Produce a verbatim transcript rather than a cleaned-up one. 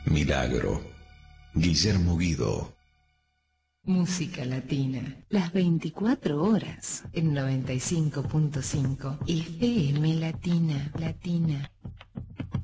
Milagro. Guillermo Guido. Música latina, las veinticuatro horas, en noventa y cinco punto cinco, F M Latina, Latina.